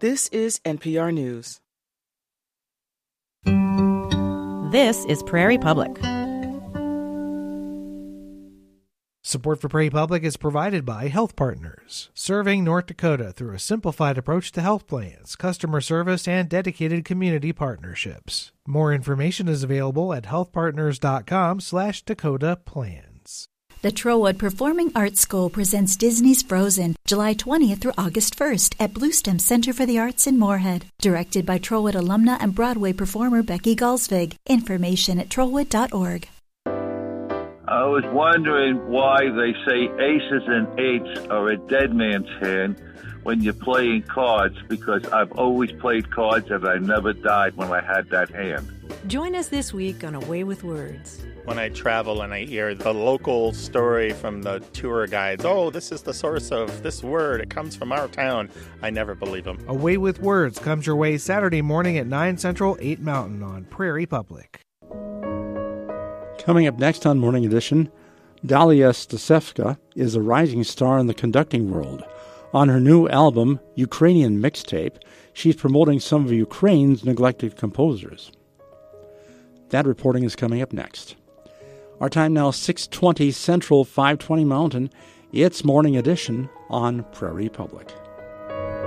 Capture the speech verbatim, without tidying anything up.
This is N P R News. This is Prairie Public. Support for Prairie Public is provided by Health Partners, serving North Dakota through a simplified approach to health plans, customer service, and dedicated community partnerships. More information is available at healthpartners.com slash Dakota Plans. The Trowwood Performing Arts School presents Disney's Frozen, July twentieth through August first at Bluestem Center for the Arts in Moorhead. Directed by Trowwood alumna and Broadway performer Becky Galsvig. Information at trowwood dot org. I was wondering why they say aces and eights are a dead man's hand when you're playing cards, because I've always played cards and I never died when I had that hand. Join us this week on A Way with Words. When I travel and I hear the local story from the tour guides, oh, this is the source of this word, it comes from our town, I never believe them. A Way with Words comes your way Saturday morning at nine Central, eight Mountain on Prairie Public. Coming up next on Morning Edition, Dalia Stasevska is a rising star in the conducting world. On her new album, Ukrainian Mixtape, she's promoting some of Ukraine's neglected composers. That reporting is coming up next. Our time now, six twenty Central, five twenty Mountain. It's Morning Edition on Prairie Public.